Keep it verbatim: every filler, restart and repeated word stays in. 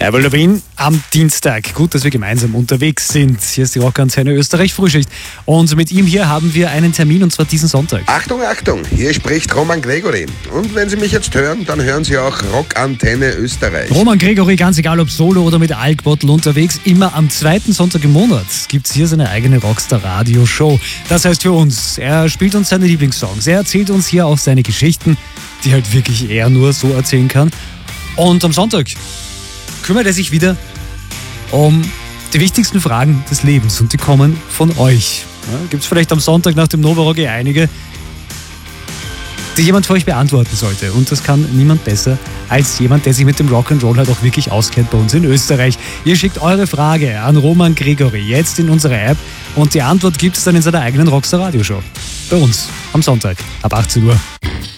Avril Lavigne am Dienstag. Gut, dass wir gemeinsam unterwegs sind. Hier ist die Rockantenne Österreich Frühschicht. Und mit ihm hier haben wir einen Termin, und zwar diesen Sonntag. Achtung, Achtung, hier spricht Roman Gregory. Und wenn Sie mich jetzt hören, dann hören Sie auch Rockantenne Österreich. Roman Gregory, ganz egal ob solo oder mit Alkbottle unterwegs, immer am zweiten Sonntag im Monat gibt es hier seine eigene Rockstar-Radio-Show. Das heißt für uns, er spielt uns seine Lieblingssongs. Er erzählt uns hier auch seine Geschichten, die halt wirklich er nur so erzählen kann. Und am Sonntag kümmert er sich wieder um die wichtigsten Fragen des Lebens, und die kommen von euch. Ja, gibt es vielleicht am Sonntag nach dem Novarock einige, die jemand für euch beantworten sollte. Und das kann niemand besser als jemand, der sich mit dem Rock'n'Roll halt auch wirklich auskennt bei uns in Österreich. Ihr schickt eure Frage an Roman Gregory jetzt in unsere App, und die Antwort gibt es dann in seiner eigenen Rockstar-Radio-Show. Bei uns am Sonntag ab achtzehn Uhr.